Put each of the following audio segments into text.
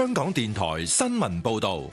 香港電台新聞報道。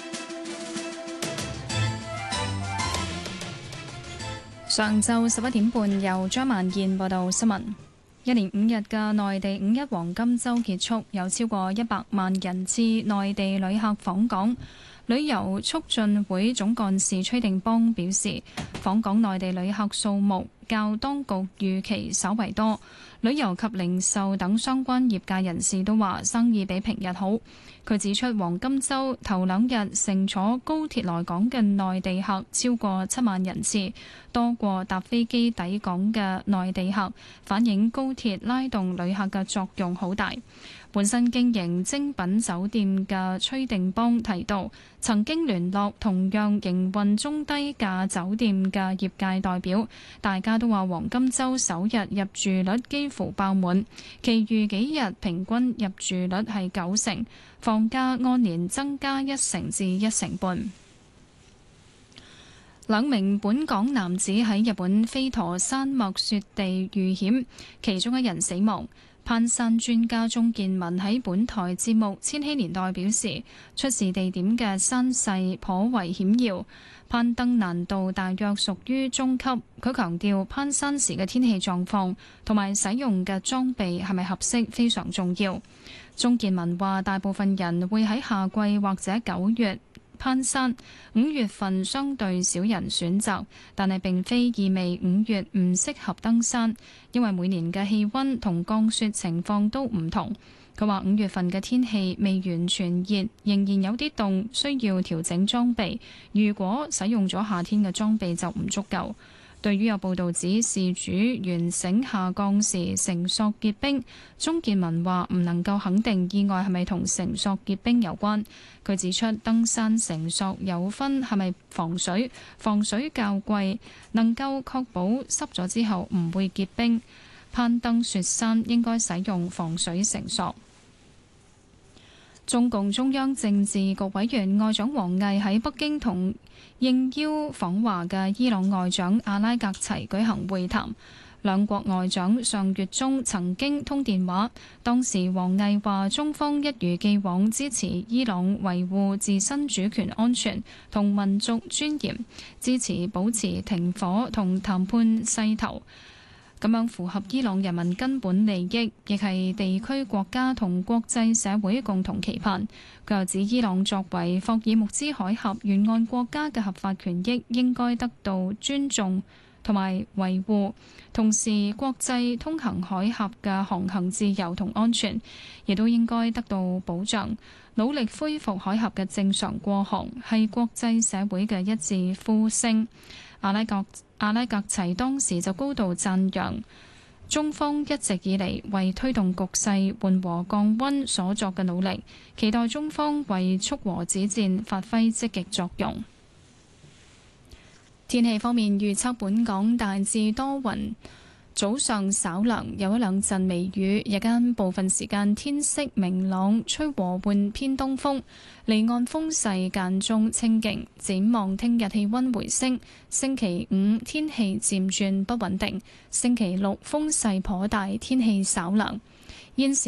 上晝11點半，由張萬燕報道新聞。一連5日嘅內地五一黃金週結束，有超過100萬人次內地旅客訪港。旅遊促進會總幹事崔定邦表示，訪港內地旅客數目較當局預期稍為多，旅遊及零售等相關業界人士都話生意比平日好。佢指出，黃金週頭2日乘坐高鐵來港嘅內地客超過7萬人次，多過搭飛機抵港嘅內地客，反映高鐵拉動旅客嘅作用好大。本身經營精品酒店嘅崔定邦提到，曾經聯絡同樣營運中低價酒店嘅業界代表，大家都話黃金週首日入住率幾乎爆滿，其餘幾日平均入住率係90%，房價按年增加1成至1成半。2名本港男子喺日本飛驒山脈雪地遇險，其中1人死亡。攀山專家鍾健民喺本台節目《千禧年代》表示，出事地點嘅山勢頗為險要，攀登難度大約屬於中級。佢強調攀山時嘅天氣狀況同埋使用嘅裝備係咪合適非常重要。鍾健民話，大部分人會喺夏季或者9月攀山，5月份相對少人選擇，但係並非意味5月唔適合登山，因為每年嘅氣溫同降雪情況都唔同。佢話5月份嘅天氣未完全熱，仍然有啲凍，需要調整裝備。如果使用咗夏天嘅裝備就唔足夠。對於有報道指事主完繩下降時繩索結冰，鍾健民話唔能夠肯定意外係咪同繩索結冰有關。佢指出，登山繩索有分係咪防水，防水較貴，能夠確保濕咗之後唔會結冰。攀登雪山應該使用防水繩索。中共中央政治局委員外長王毅喺北京同應邀訪華嘅伊朗外長阿拉格齊舉行會談，兩國外長上月中曾經通電話，當時王毅話中方一如既往支持伊朗維護自身主權安全同民族尊嚴，支持保持停火同談判勢頭，咁樣符合伊朗人民根本利益，亦係地區國家同國際社會共同期盼。佢又指伊朗作為霍爾木茲海峽沿岸國家嘅合法權益應該得到尊重同埋維護，同時國際通行海峽嘅航行自由同安全亦都應該得到保障。努力恢復海峽嘅正常過航係國際社會嘅一致呼聲。阿拉格齊當時就高度讚揚中方一直以嚟為推動局勢緩和降溫所作嘅努力，期待中方為促和止戰發揮積極作用。天氣方面預測，本港大致多雲，早上稍涼，有1-2陣微雨，日間部分時間天色明朗，吹和緩偏東風，離岸風勢間中清勁。展望聽日氣溫回升，星期5天氣漸轉不穩定，星期6風勢頗大，天氣稍涼。現時